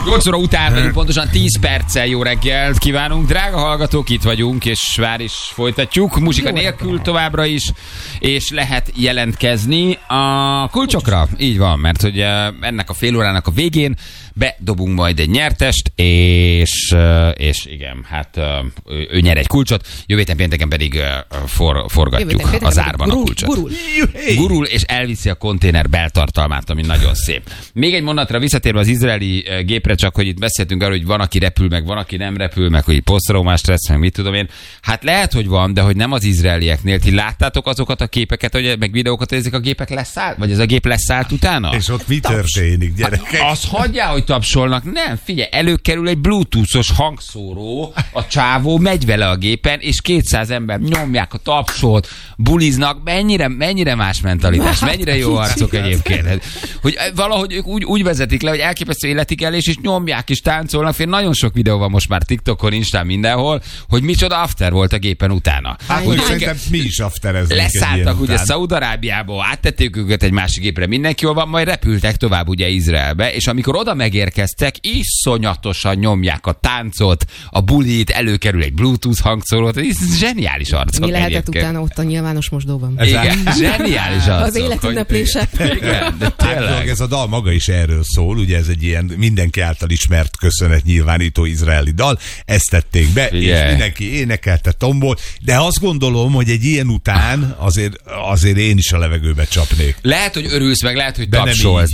8 óra után vagyunk, pontosan 10 perccel. Jó reggelt kívánunk, drága hallgatók, itt vagyunk, és már is folytatjuk. Muzsika nélkül továbbra is, és lehet jelentkezni a kulcsokra. Így van, mert hogy ennek a fél órának a végén bedobunk majd egy nyertest, és igen, hát ő nyer egy kulcsot, jövő héten pénteken pedig forgatjuk az árban a kulcsot. Gurul, és elviszi a konténer beltartalmát, ami nagyon szép. Még egy mondanatra visszatérve az izraeli gépre, csak hogy itt beszéltünk arról, hogy van, aki repül, meg van, aki nem repül, meg hogy posztraumás stressz, meg mit tudom én. Hát lehet, hogy van, de hogy nem az izraelieknél. Ti láttátok azokat a képeket, hogy, meg videókat, hogy ezek a gépek leszállt, vagy ez a gép leszállt utána? És ott mi történik, gyerekek? Az hagyjál, hogy tapsolnak. Nem, figyelj, előkerül egy bluetoothos hangszóró, a csávó megy vele a gépen, és 200 ember nyomják a tapsot, buliznak. Mennyire más mentalitás, mennyire jó arcok egyébként. Hogy valahogy ők úgy vezetik le, hogy elképesztő életikelés, és nyomják, és táncolnak. Fél nagyon sok videó van most már TikTokon, Instán, mindenhol, hogy micsoda after volt a gépen utána. Hát, hogy szerintem mi is afterezünk. Leszálltak ugye Szaúd-Arábiába, áttették őket egy másik gépre, mindenki jól van, majd repültek tovább ugye Izraelbe, és amikor oda megérkeztek, iszonyatosan nyomják a táncot, a bulit, előkerül egy Bluetooth hangszórót, ez zseniális arcok. Mi lehetett egyébként utána ott a nyilvános mosdóban? Igen, zseniális arcok. Az életünneplése. Igen, de tényleg. Ez a dal maga is erről szól, ugye ez egy ilyen mindenki által ismert köszönetnyilvánító izraeli dal, ezt tették be, és mindenki énekelte, tombol, de azt gondolom, hogy egy ilyen után azért én is a levegőbe csapnék. Lehet, hogy örülsz meg, lehet, hogy tapsolsz,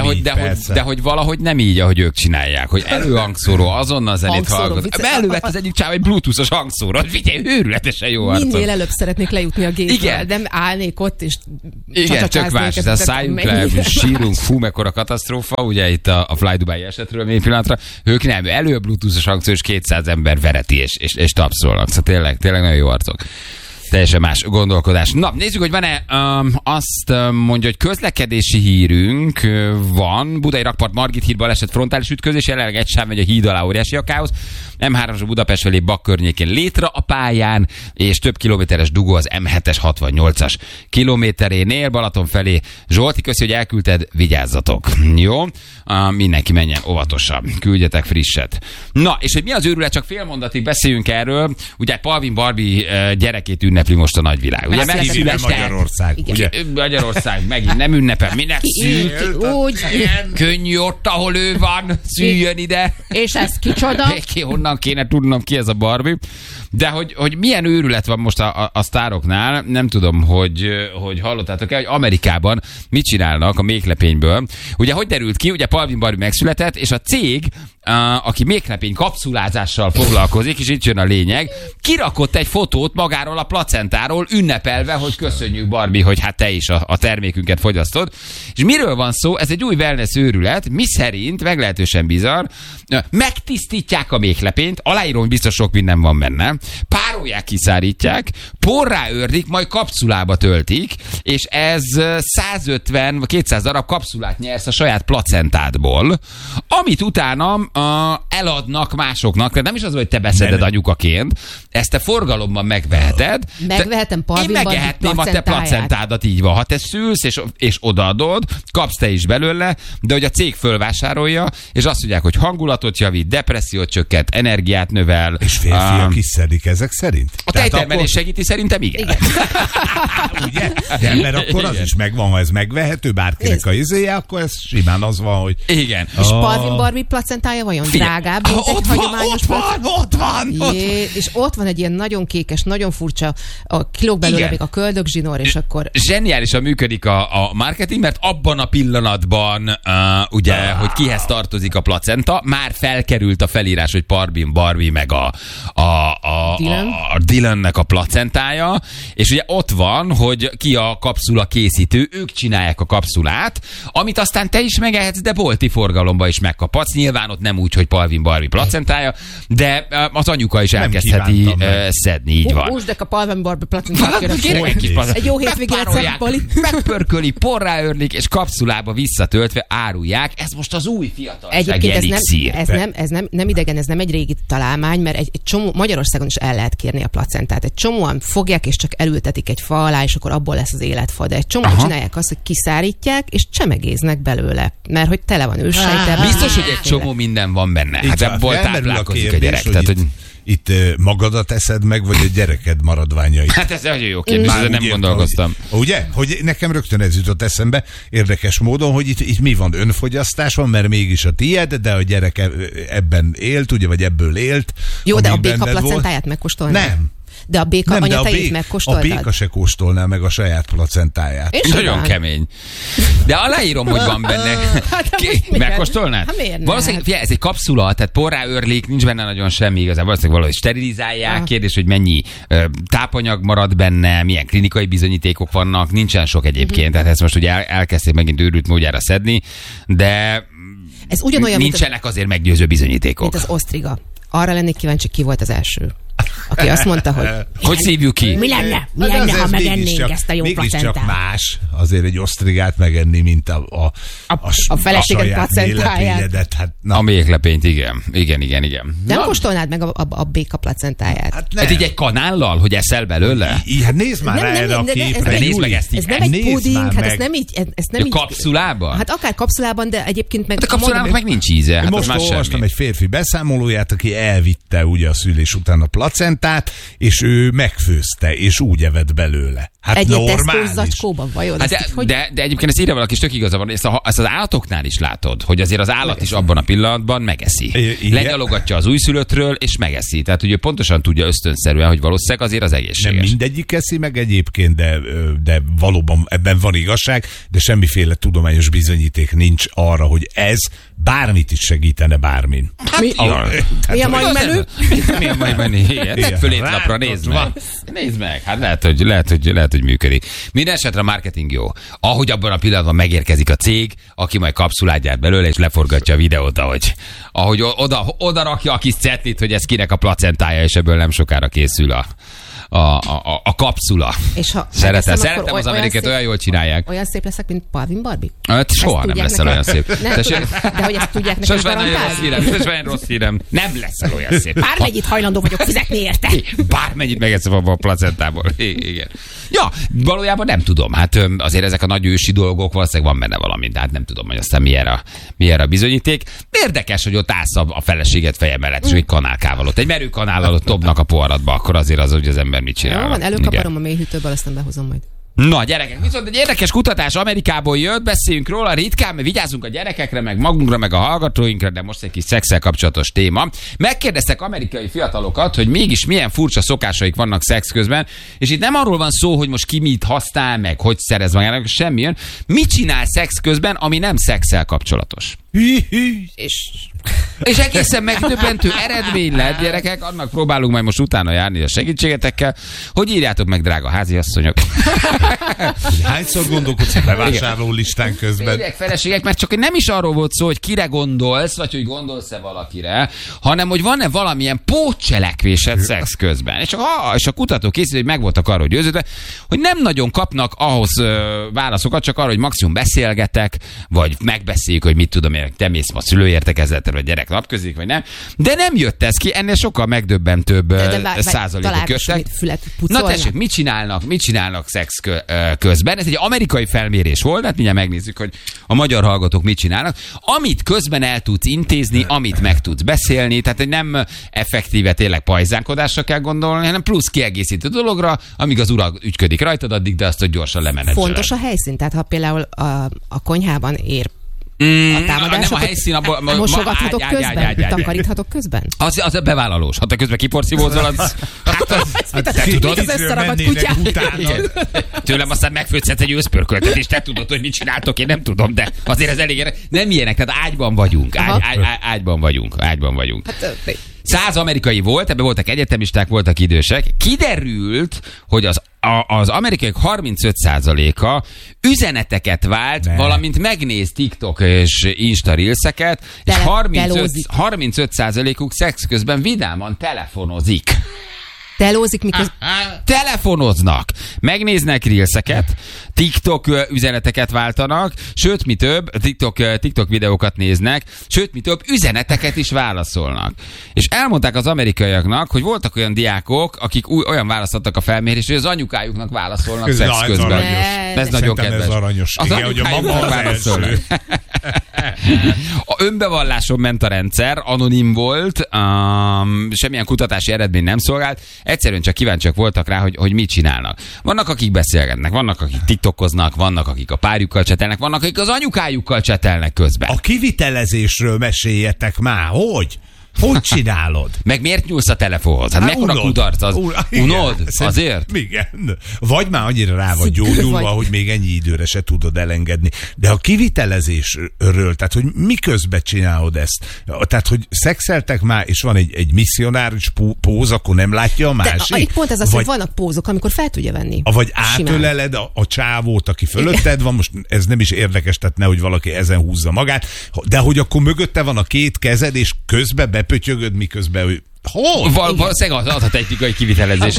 de hogy valahogy nem így, ahogy ők csinálják, hogy előhangszóró, azonnal zenét hallgat. Elővett az egyik csáv egy bluetoothos hangszóró, figyelj, őrületesen jó arcok. Minél előbb szeretnék lejutni a gépről, nem állnék ott, és igen, csak más, a szálljunk le, sírunk, fú, mekkora katasztrófa, ugye itt a Fly Dubai esetről még pillanatra, ők nem, elő a bluetoothos hangszóró, és 200 ember vereti, és tapszolnak, szóval tényleg nagyon jó arcok. Teljesen más gondolkodás. Na, nézzük, hogy van-e, azt mondja, hogy közlekedési hírünk van. Budai rakpart Margit híd baleset frontális ütközés, jelenleg egy sáv megy a híd alá, óriási a káosz. M3-as Budapest felé Bak környékén létre a pályán, és több kilométeres dugó az M7-es 68-as kilométerénél. Balaton felé Zsolti, köszi, hogy elküldted, vigyázzatok. Jó? Mindenki menjen óvatosan. Küldjetek frisset. Na, és hogy mi az őrület, csak fél mondatig beszéljünk erről. Ugye Palvin Barbie gyerekét ünnepli most a nagyvilág. Ugye Magyarország. Ugye Magyarország megint nem ünnepel. Minek szült? Könnyű ott, ahol ő van. Szüljön ide. És ez kicsoda? Honnan kéne tudnom, ki ez a Barbie. De hogy milyen őrület van most a sztároknál, nem tudom, hogy hallottátok-e, hogy Amerikában mit csinálnak a méklepényből. Ugye hogy derült ki, ugye Palvin Barbie megszületett, és a cég, aki méklepény kapszulázással foglalkozik, és itt jön a lényeg, kirakott egy fotót magáról a placentáról, ünnepelve, hogy köszönjük Barbie, hogy hát te is a termékünket fogyasztod. És miről van szó? Ez egy új wellness őrület, mi szerint, meglehetősen bizarr, megtisztítják a méklepényt, aláírom, hogy biztos sok minden van benne, párolják, kiszárítják, porrá őrdik, majd kapszulába töltik, és ez 150 vagy 200 darab kapszulát nyersz a saját placentádból, amit utána eladnak másoknak, de nem is az, hogy te beszeded anyukaként, ezt te forgalomban megveheted. Megvehetem Palvin Barbie placentáját. Én megvehetném a te placentádat, így van. Ha te szülsz és odaadod, kapsz te is belőle, de hogy a cég fölvásárolja, és azt mondják, hogy hangulatot javít, depressziót csökkent, energiát növel. És férfiak is szedik ezek szerint? A tejtermelés segíti, szerintem igen. Ugye? De mert akkor az is megvan, ha ez megvehető bárkinek a izéje, akkor ez simán az van, hogy... Igen. És Palvin Barbie placentája vajon drágább, mint egy hagyományos ott van. És ott van egy ilyen nagyon kékes, nagyon furcsa, a kilók belőle még a köldögzsinór, és akkor... Zseniálisan működik a marketing, mert abban a pillanatban, ugye, hogy kihez tartozik a placenta, már felkerült a felírás, hogy Palvin Barbie meg a Dylannek a placentája, és ugye ott van, hogy ki a kapszula készítő, ők csinálják a kapszulát, amit aztán te is megehetsz, de bolti forgalomba is megkaphatsz. Nyilván ott nem úgy, hogy Palvin Barbie placentája, de az anyuka is elkezdheti szedni, így van. Húsdek a Palvin Barbie placentáját. Egy jó hétvégélet szebb, Pali. Megpörköli, porrá őrlik, és kapszulába visszatöltve árulják. Ez most az új fiatalság elixír. Ez nem idegen, ez nem egy régi találmány, mert egy csomó, Magyarországon is el lehet kérni a placentát. Egy csomóan fogják, és csak elültetik egy fa alá, és akkor abból lesz az életfa. De egy csomóan csinálják azt, hogy kiszárítják, és csemegéznek belőle, mert hogy tele van őssejtel. Biztos, hogy egy csomó minden van benne. Hát ebből táplálkozik a gyerek. Tehát, hogy itt magadat eszed meg, vagy a gyereked maradványait? Hát ez nagyon jó kérdés, de nem gondolkoztam. Ugye? Hogy nekem rögtön ez jutott eszembe, érdekes módon, hogy itt mi van? Önfogyasztás van, mert mégis a tied, de a gyerek ebben élt, ugye, vagy ebből élt. Jó, de a béka placentáját megkóstolnád? Nem. De a béka anyatejét megkóstoltad? A béka se kóstolná meg a saját placentáját. És nagyon kemény. De aláírom, hogy van benne. Megkóstolnád? Hát miért nem? Valószínűleg, figyelj, ez egy kapszula, tehát porrá őrlik, nincs benne nagyon semmi igazán. Valószínűleg valahogy sterilizálják. Kérdés, hogy mennyi tápanyag marad benne, milyen klinikai bizonyítékok vannak, nincsen sok egyébként. Tehát ezt most ugye elkezdték megint őrült módjára szedni, de ez ugyanolyan, nincsenek azért meggyőző bizonyítékok. Mint az osztriga. Arra lennék kíváncsi, ki volt az első. Aki azt mondta, hogy... Hogy szívjuk ki? Mi lenne, ha megennénk ezt a jó placentát? Mégiscsak más azért egy osztrigát megenni, mint a feleséged placentáját. Hát, a méhlepényt, igen. Nem kóstolnád meg a béka placentáját? Hát így egy kanállal, hogy eszel belőle? Hát nézd már erre a képre. Nézd meg ezt. Ez nem egy puding, hát ez nem így... Kapszulában? Hát akár kapszulában, de egyébként meg... A kapszulának meg nincs íze. Hát most olvastam egy férfi beszámolóját, aki elvitte ugye a szülés után a placentát, és ő megfőzte, és úgy evett belőle. Hát egy normális. Zacskóban vajon? Hát de egyébként ez írja valaki, és tök igaza van, ezt az állatoknál is látod, hogy azért az állat is abban a pillanatban megeszi. Lenyalogatja az újszülöttről, és megeszi. Tehát ugye pontosan tudja ösztönszerűen, hogy valószínűleg azért az egészséges. Nem mindegyik eszi meg egyébként, de valóban ebben van igazság, de semmiféle tudományos bizonyíték nincs arra, hogy ez bármit is segítene bármin. Mi a mai menü? Mi a mai menü? Igen, fölétlapra nézd meg. Nézd meg. Hát lehet, hogy működik. Minden esetre a marketing jó. Ahogy abban a pillanatban megérkezik a cég, aki majd kapszulát gyárt belőle, és leforgatja a videót, ahogy oda rakja a kis cetlit, hogy ez kinek a placentája, és ebből nem sokára készül a kapszula. És ha szeretem az Amerikát, olyan jól csinálják. Olyan szép leszek, mint Palvin Barbie? Soha nem leszel olyan szép. De hogy ezt tudják nekem garantálni? Sosem rossz hírem. Nem leszel olyan szép. Bármennyit hajlandó vagyok fizetni érte. Bármennyit megeszem a placentából. Igen. Ja, valójában nem tudom. Hát azért ezek a nagy ősi dolgok, valószínűleg van benne valami, de hát nem tudom, hogy aztán mi erre a bizonyíték. Érdekes, hogy ott állsz a feleséget feje mellett, és egy kanálkával ott, egy merő kanállal ott dobnak a poharatba, akkor azért az, hogy az ember mit csinál. Jó van, előkaparom a mélyhűtőből, aztán behozom majd. Na, gyerekek, viszont egy érdekes kutatás Amerikából jött, beszéljünk róla ritkán, mert vigyázzunk a gyerekekre, meg magunkra, meg a hallgatóinkra, de most egy kis szexsel kapcsolatos téma. Megkérdeztek amerikai fiatalokat, hogy mégis milyen furcsa szokásaik vannak szex közben, és itt nem arról van szó, hogy most ki mit használ, meg hogy szerez magának, semmi jön. Mit csinál szex közben, ami nem szexsel kapcsolatos? És egészen megdöbbentő eredmény lett, gyerekek, annak próbálunk majd most utána járni a segítségetekkel, hogy írjátok meg, drága háziasszonyok. Hányszor gondolkodsz a bevásárló listán közben? Férjek, feleségek, mert csak nem is arról volt szó, hogy kire gondolsz, vagy hogy gondolsz-e valakire, hanem hogy van-e valamilyen pótcselekvésed szex közben. És a kutatók készítők meg voltak arról győződve, hogy nem nagyon kapnak ahhoz válaszokat, csak arra, hogy maximum beszélgetek, vagy megbeszéljük, hogy mit tudom én, te mész ma szülőértekezletre, vagy gyerek napközik, vagy nem. De nem jött ez ki, ennél sokkal megdöbbentőbb százalékok jöttek. Na tessék, mit csinálnak szex közben? Ez egy amerikai felmérés volt, hát mindjárt megnézzük, hogy a magyar hallgatók mit csinálnak. Amit közben el tudsz intézni, amit meg tudsz beszélni, tehát nem effektíve tényleg pajzánkodásra kell gondolni, hanem plusz kiegészítő dologra, amíg az ura ügyködik rajtad, addig, de azt, hogy gyorsan lemenedzseled. Fontos a helyszín, tehát ha például a konyhában ér a támadások, nem a helyszín, mosogathatok közben? Takaríthatok közben? Az a bevállalós. Ha te közben kiporszívózol, az... te tudod, az összeragadt kutyát. Tőlem aztán megfőzhetsz egy őszpörköltet, és te tudod, hogy mit csináltok, én nem tudom, de azért ez elég... Nem ilyenek, tehát ágyban vagyunk. Ágyban vagyunk. 100 amerikai volt, ebben voltak egyetemisták, voltak idősek. Kiderült, hogy az amerikaiak 35%-a üzeneteket vált, valamint megnéz TikTok és Insta Reelseket, és 35%-uk szex közben vidáman telefonozik. Telózik, miközben... Telefonoznak, megnéznek reelseket, TikTok üzeneteket váltanak, sőt, mi több, TikTok videókat néznek, sőt, mi több, üzeneteket is válaszolnak. És elmondták az amerikaiaknak, hogy voltak olyan diákok, akik olyan választottak a felmérésre, hogy az anyukájuknak válaszolnak szex közben. Ez nagyon kedves. Ez aranyos. Az igen, hogy a mama az első. A önbevalláson ment a rendszer, anonim volt, semmilyen kutatási eredmény nem szolgált, egyszerűen csak kíváncsiak voltak rá, hogy mit csinálnak. Vannak, akik beszélgetnek, vannak, akik tiktokoznak, vannak, akik a párjukkal csetelnek, vannak, akik az anyukájukkal csetelnek közben. A kivitelezésről meséljetek már, hogy? Hogy csinálod? Meg miért nyúlsz a telefonhoz? Hát mekkora kudarc az? Unod? Azért? Igen. Vagy már annyira rá vagy gyógyulva, hogy még ennyi időre se tudod elengedni. De a kivitelezésről, tehát hogy miközben csinálod ezt? Tehát, hogy szexeltek már, és van egy misszionáris póz, akkor nem látja a másik? Itt pont ez az, hogy vannak pózok, amikor fel tudja venni. Vagy átöleled a csávót, aki fölötted van, most ez nem is érdekes, tehát nehogy valaki ezen húzza magát, de hogy akkor mögötte van a két kezed, és közben bepötyögöd, miközben ő... Valószínűleg az a technikai kivitelezés,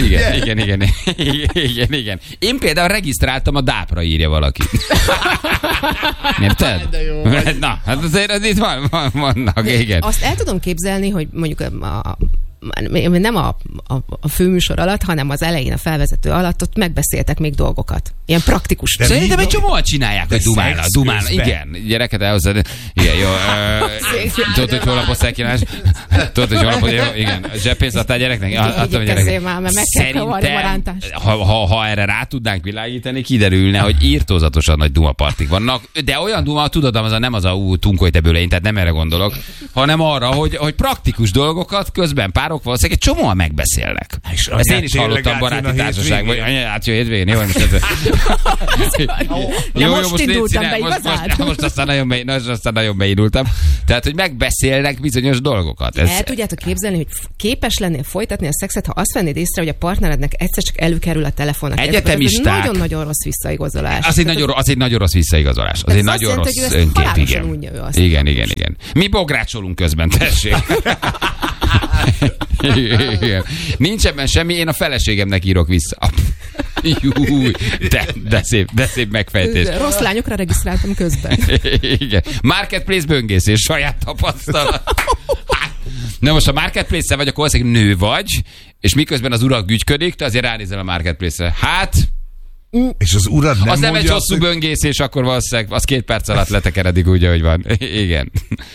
igen. Én például regisztráltam a dápra, írja valaki. Érted? Na, hát azért itt vannak, igen. Azt el tudom képzelni, hogy mondjuk nem a főműsor alatt, hanem az elején a felvezető alatt ott megbeszéltek még dolgokat. Ilyen praktikus. Szerintem egy csomóan csinálják, hogy dumálnak. Igen, gyereket elhozzad. Igen, jó. Tudod, hogy hol a posztelkínálás? Tudod, hogy hol a posztelkínálás? Igen. Zseppénzt adtál gyereknek? Adtam a gyereknek. Szerintem, ha erre rá tudnánk világítani, kiderülne, hogy írtózatosan nagy dumapartik vannak. De olyan duma, tudod, nem az a tunkolj te bőle, én, tehát nem erre gondolok, hanem arra, hogy praktikus dolgokat közben párok valószínűleg egy csomóan megbeszélnek. Ezt én is hallottam baráti társaságban, hogy átjön hétvégén, jó, most indultam be igazán. Most aztán nagyon beindultam. Tehát, hogy megbeszélnek bizonyos dolgokat. El tudjátok képzelni, hogy képes lennél folytatni a szexet, ha azt vennéd észre, hogy a partnerednek egyszer csak előkerül a telefonnak. Egyetemisták. Ez nagyon rossz visszaigazolás. Az egy nagyon rossz visszaigazolás. Az egy nagyon rossz önkép, igen. Mi bográcsolunk közben, tessék. Igen. Nincs ebben semmi, én a feleségemnek írok vissza. Júj, de szép megfejtés. Rossz lányokra regisztráltam közben. Igen. Marketplace böngészés, saját tapasztalat. Na most a Marketplace-en vagy, akkor valószínűleg nő vagy, és miközben az urak gügyködik, te azért ránézel a Marketplace-re. Hát... És az urad nem az nem egy hosszú böngészés, akkor valószínűleg az 2 perc alatt letekeredik úgy, ahogy van. Igen.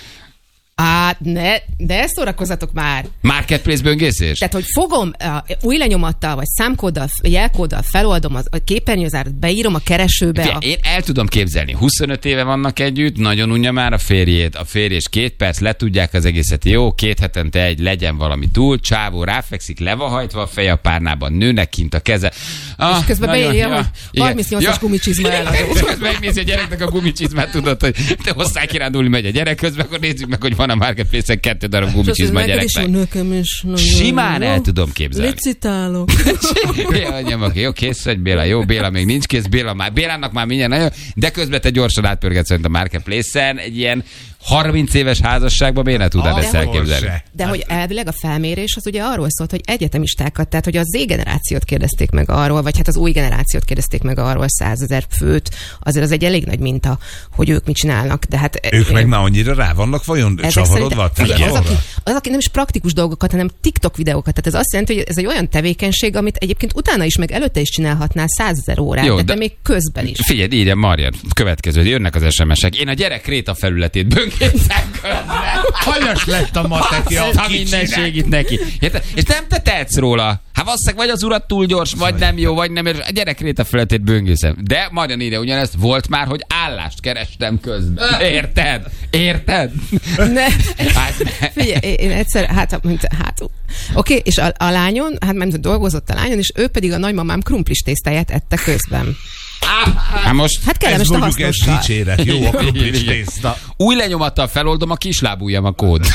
De ezt szórakozatok már. Marketplace böngészés? Tehát, hogy fogom új lenyomattal, vagy számkóddal, jelkóddal feloldom a képernyőzárat, beírom a keresőbe. Én el tudom képzelni. 25 éve vannak együtt, nagyon unja már a férjét. A férj és 2 perc, letudják az egészet. Jó, 2 hetente legyen valami túl, csávó ráfekszik, le van hajtva a feje a párnában, nőnek kint a keze. És közben beírja, hogy 38-as gumicsizma eladó. És közben megnézi a gyereknek a gumicsizmát, tudod, hogy te hozzá kirándulni megy a gyerek közben, akkor nézzük meg, hogy van a Marketplace-en 2 darab gumicsizma a gyereknek. Simán el tudom képzelni. Licitálok. Jó, kész vagy Béla. Jó, Béla még nincs kész. Bélának már mindjárt nagyon, de közben te gyorsan átpörgetsz a Marketplace-en egy ilyen 30 éves házasságban miért ne tudnád ezt elképzelni? De hogy elvileg a felmérés az ugye arról szólt, hogy egyetemistákat, tehát hogy a Z-generációt kérdezték meg arról, vagy hát az új generációt kérdezték meg arról 100 000 főt, azért az egy elég nagy minta, hogy ők mit csinálnak. De hát, ők meg már annyira rá vannak vajon csavarodva a telefonra? Az, aki nem is praktikus dolgokat, hanem TikTok videókat. Tehát ez azt jelenti, hogy ez egy olyan tevékenység, amit egyébként utána is, meg előtte is csinálhatnál 100 000 órát, jó, de még közben is. Figyelj, írja Marian, következő, jönnek az SMS-ek. Én a gyerek kréta felületét böngészem közben. Hanyas lett a mateki a minden segít neki. És nem te tehetsz róla. Hát valószínűleg vagy az urat túl gyors, vagy nem jó, vagy nem. A gyerek kréta felületét böngészem. De Marian írja ugyanezt, volt már, hogy állást kerestem közben. Érted? Ne. Figyelj, én egyszer, oké, és a lányon, hát dolgozott a lányon, és ő pedig a nagymamám krumplis tésztáját ette közben. Hát kellemes a hasznossal. Ez dicséret, jó a krumplis tészta. Új lenyomattal feloldom a kislábujjam a kód.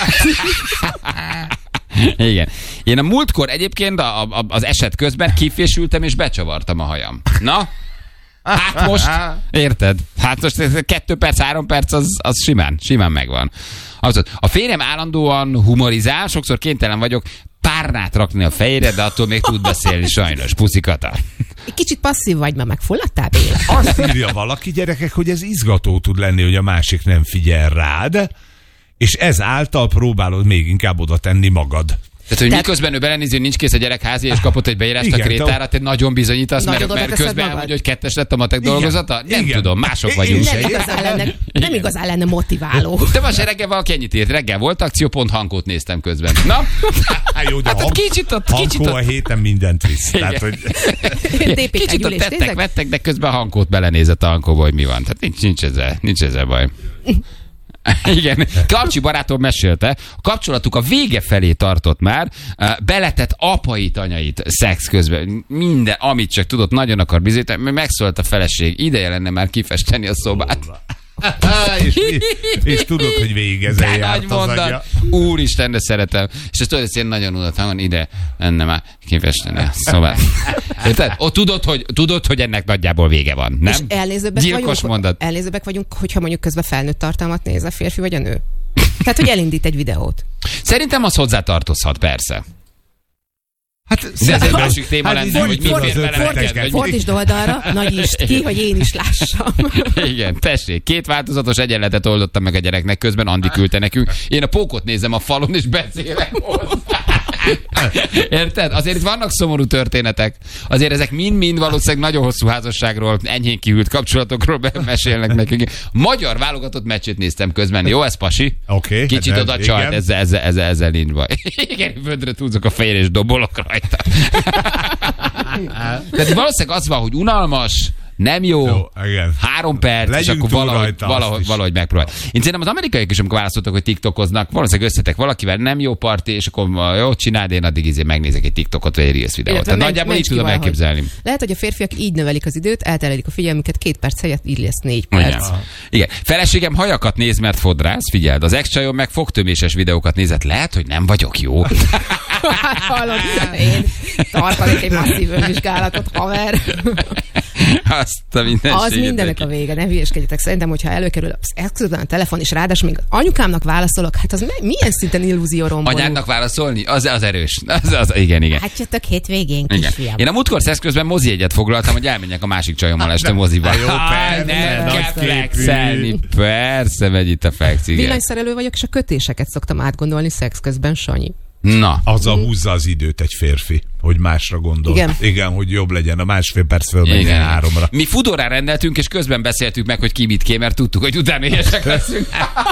Igen. Én a múltkor egyébként az eset közben kifésültem és becsavartam a hajam. Na? Hát most, érted? Hát most 2 perc, 3 perc az simán megvan. A férjem állandóan humorizál, sokszor kénytelen vagyok párnát rakni a fejére, de attól még tud beszélni sajnos. Puszikata. Kicsit passzív vagy, mert megfulladtál, Béla? Azt írja valaki, gyerekek, hogy ez izgató tud lenni, hogy a másik nem figyel rád, és ezáltal próbálod még inkább oda tenni magad. Tehát, hogy miközben ő belenézi, hogy nincs kész a gyerek házi, és kapott egy beírást a Krétára, te nagyon bizonyítasz, mert közben elmondja, hogy kettes lett a matek dolgozata? Nem tudom, mások vagyunk. Nem igazán lenne motiváló. De most reggel valaki ennyit írt. Reggel volt akció, pont Hankót néztem közben. Na? Jó, de hát kicsit Hankó a héten mindent visz. Tehát, hogy... Kicsit ott tettek, de közben Hankót belenézett a Hankóba, hogy mi van. Tehát nincs ezzel baj. Igen, Karcsi barátom mesélte, a kapcsolatuk a vége felé tartott már, beletett apait, anyait szex közben, minden, amit csak tudott, nagyon akar bizonyítani, megszólt a feleség, ideje lenne már kifesteni a szobát. és tudod, hogy végig ezzel járt az agya. Úristen, de szeretem. És ezt tudod, hogy én nagyon unattam, ide lenne már kifesteni a szobát. Érted? Tudod, hogy ennek nagyjából vége van, nem? És elnézőbbek vagyunk, hogyha mondjuk közben felnőtt tartalmat néz a férfi vagy a nő. Tehát, hogy elindít egy videót. Szerintem az hozzátartozhat, persze. Hát de ez egy másik téma lenne, hogy mi fér vele neked. Fordítsd oldalra, nagyítsd ki, hogy én is lássam. Igen, tessék, 2 változatos egyenletet oldottam meg a gyereknek, közben Andi küldte nekünk. Én a pókot nézem a falon, és beszélek hozzá. Érted? Azért itt vannak szomorú történetek. Azért ezek mind valószínűleg nagyon hosszú házasságról, enyhén kihűlt kapcsolatokról mesélnek nekünk. Magyar válogatott meccsét néztem közben. Jó, ez pasi? Okay, kicsit oda csalt, ezzel nincs baj. Igen, földre túlzok a fejére, és dobolok rajta. Tehát valószínűleg az van, hogy unalmas, nem jó, 3 perc, legyünk, és akkor valahogy megpróbálj. Én szerintem az amerikaiak is, amikor választottak, hogy tiktokoznak, valószínűleg összetek valakivel, nem jó parti, és akkor jó, csináld, én addig megnézek egy TikTokot, vagy egy Reels videót. Tehát nagyjából így tudom elképzelni. Lehet, hogy a férfiak így növelik az időt, elterelik a figyelmüket, 2 perc helyett így lesz 4 perc. Igen. Feleségem hajakat néz, mert fodrász, figyeld, az ex-csajom meg fogtöméses videókat nézett. Lehet, hogy nem vagyok jó. Hallod, én tartanék egy masszív önvizsgálatot, haver. Az mindenek a vége, ne hülyeskedjetek. Szerintem, hogyha előkerül az eszközben a telefon, és ráadásul még anyukámnak válaszolok, hát az milyen szinten illúzióromban. Anyádnak válaszolni? Az erős. Igen. Hát jöttök hétvégén, kisfiam. Én a múltkor szexközben mozijegyet foglaltam, hogy elmenjek a másik csajommal este moziba. Nem kell flexelni. Persze, megy itt a flex, igen. Villanyszerelő vagyok, és a kötéseket szoktam átgondolni szex közben, Sanyi. Na. Azzal húzza az időt egy férfi, hogy másra gondol. Igen, hogy jobb legyen. A 1,5 perc fölmenjen 3-ra. Mi Fudorán rendeltünk, és közben beszéltük meg, hogy ki mit kér, mert tudtuk, hogy utána éhesek leszünk.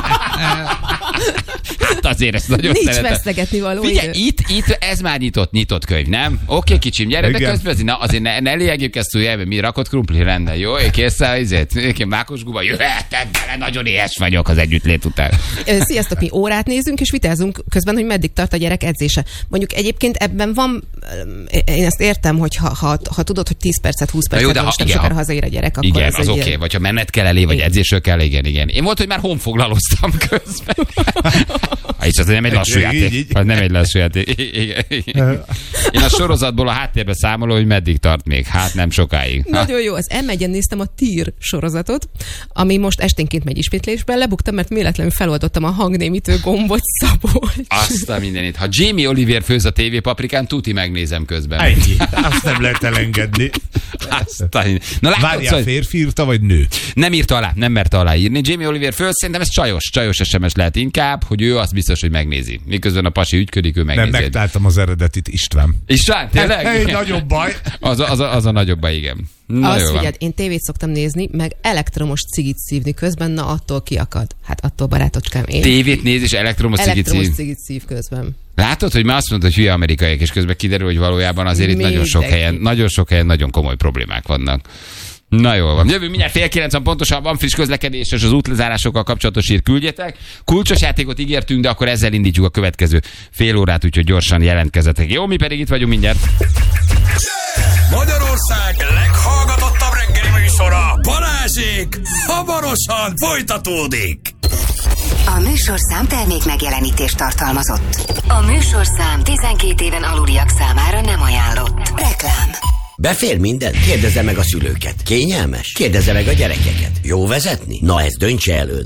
Hát azért ezt nagyon nincs szeretem. Nincs vesztegetni való idő. Itt ez már nyitott könyv, nem? Oké, kicsim, gyere, de közben azért ne léljük ezt újjel, mi rakott krumpli rendel, jó? Készen, én mákos guba, jöhetek bele, nagyon éhes vagyok az együttlét után. Sziasztok, mi órát nézünk, és vitázunk közben, hogy meddig tart a gyerek edzése. Mondjuk egyébként ebben van, én ezt értem, hogy ha tudod, hogy 10 percet, 20 percet, most nem sokára hazaér a gyerek, akkor igen, az oké. Vagy ha menet kell elé, vagy edzésről kell, igen. Én volt, hogy már honfoglaloztam közben. És az nem egy lassú játék. Az nem egy lassú játék. Én a sorozatból a háttérbe számolom, hogy meddig tart még. Hát nem sokáig. Nagyon jó. Az M1-en néztem a TIR sorozatot, ami most esténként megy ismétlésben. Lebuktam, mert véletlenül feloldottam a hangnémítő gombot, Szabolcs. Azt a mindenit. Ha Jamie Oliver főz a TV Paprikán, tuti megnézem közben. Ennyi. Azt nem lehet elengedni. Várjál, férfi írta, vagy nő? Nem írta alá, nem merte aláírni. Jamie Oliver főz, szerintem ez csajos SMS lehet inkább, hogy ő azt biztos, hogy megnézi. Miközben a pasi ügyködik, ő megnézi. Nem, megtaláltam az eredetit, István. István, tényleg? Egy nagyobb baj. Az a nagyobb baj, igen. Azt figyeld, én tévét szoktam nézni, meg elektromos cigit szívni közben, na attól kiakad. Hát attól, barátocskám, én. Tévét néz és elektromos cigit szív közben. Látod, hogy már azt mondod, hogy hülye amerikaiak, és közben kiderül, hogy valójában azért itt nagyon sok helyen nagyon komoly problémák vannak. Na jól van. Jövő mindjárt 8:30 pontosan, van friss közlekedés, és az útlezárásokkal kapcsolatos hír küldjetek. Kulcsos játékot ígértünk, de akkor ezzel indítjuk a következő fél órát, úgyhogy gyorsan jelentkezzetek. Jó, mi pedig itt vagyunk mindjárt. Magyarország leghallgatottabb reggeli műsora, Balázsék, hamarosan folytatódik. A műsorszám termék megjelenítést tartalmazott. A műsorszám 12 éven aluliak számára nem ajánlott. Reklám. Befér minden? Kérdezze meg a szülőket. Kényelmes? Kérdezze meg a gyerekeket. Jó vezetni? Na ezt döntse el ön.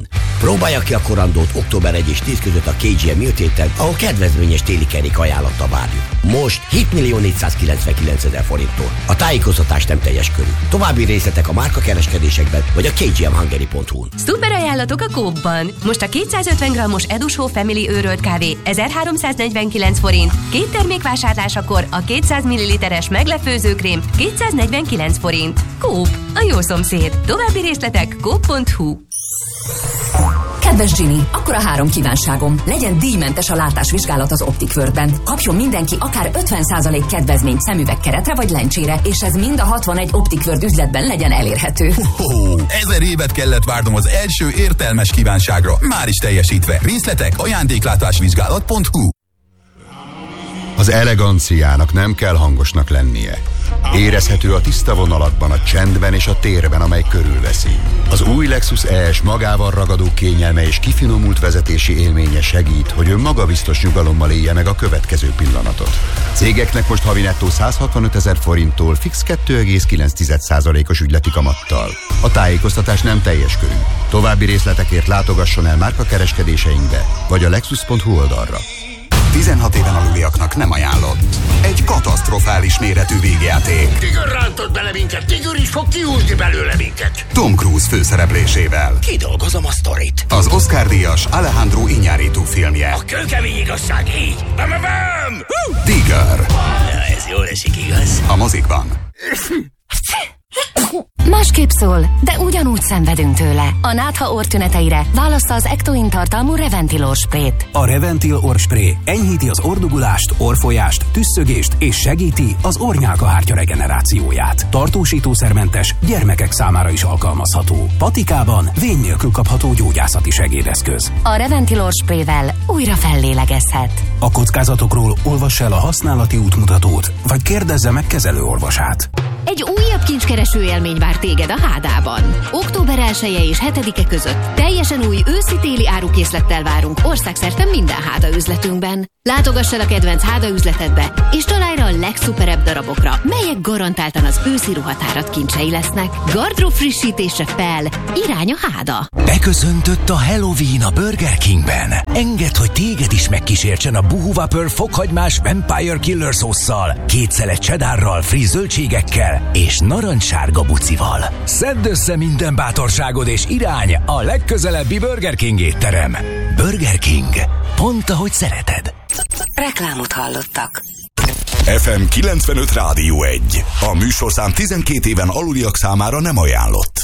Próbálja ki a korandót október 1 és 10 között a KGM Meal Téten, ahol kedvezményes téli kerék ajánlattal várjuk. Most 7.499.000 forinttól. A tájékoztatás nem teljes körű. További részletek a márkakereskedésekben vagy a kgmhungary.hu-n. Szuper ajánlatok a Coop-ban. Most a 250 g-os Edushow Family őrölt kávé 1349 forint. 2 termék vásárlásakor a 200 ml-es meglepőzőkrém 249 forint. Coop, a jó szomszéd. További részletek coop.hu. Kedves Ginny, akkor a 3 kívánságom. Legyen díjmentes a látásvizsgálat az Optic World-ben. Kapjon mindenki akár 50% kedvezményt szemüvegkeretre vagy lencsére, és ez mind a 61 Optic World üzletben legyen elérhető. 1000 évet kellett várnom az első értelmes kívánságra. Már is teljesítve. Részletek ajándéklátásvizsgálat.hu. Az eleganciának nem kell hangosnak lennie. Érezhető a tiszta vonalakban, a csendben és a térben, amely körülveszi. Az új Lexus ES magával ragadó kényelme és kifinomult vezetési élménye segít, hogy ön magabiztos nyugalommal élje meg a következő pillanatot. Cégeknek most havi nettó 165 000 forinttól fix 2,9%-os ügyleti kamattal. A tájékoztatás nem teljes körű. További részletekért látogasson el márkakereskedéseinkbe, vagy a lexus.hu oldalra. 16 éven aluliaknak nem ajánlott. Egy katasztrofális méretű végjáték. Tigör rántott bele minket, Tigör is fog kihúzni belőle minket. Tom Cruise főszereplésével. Kidolgozom a sztorit. Az Oscar-díjas Alejandro Iñárritu filmje. A kőkemény igazság, így. Bam! Tiger. Ja, ez jól esik, igaz? A mozikban. Másképp szól, de ugyanúgy szenvedünk tőle. A nátha orrtüneteire válassza az Ectoin tartalmú Reventil orrsprét. A Reventil orrspray enyhíti az orrdugulást, orrfolyást, tüsszögést és segíti az orrnyálkahártya regenerációját. Tartósítószermentes, gyermekek számára is alkalmazható. Patikában vény nélkül kapható gyógyászati segédeszköz. A Reventil orrsprével újra fellélegezhet. A kockázatokról olvass el a használati útmutatót, vagy kérdezze meg kezelőorvosát. Egy újabb kincskereső élmény vár téged a Hádában. Október 1-e és 7-e között teljesen új őszi-téli árukészlettel várunk országszerte minden Háda üzletünkben. Látogass el a kedvenc Háda üzletedbe, és találj rá a legszuperebb darabokra, melyek garantáltan az őszi ruhatárat kincsei lesznek. Gardrób frissítésre fel, irány a Háda. Beköszöntött a Halloween a Burger Kingben. Engedd, hogy téged is megkísértsen a Boohoo Whopper fokhagymás Vampire Killer szósszal, 2 szelet cheddarral, friss zöldségekkel és narancssárga bucival. Szedd össze minden bátorságod és irány a legközelebbi Burger King étterem. Burger King. Pont ahogy szereted. Reklámot hallottak. FM 95 Rádió 1. A műsorszám 12 éven aluliak számára nem ajánlott.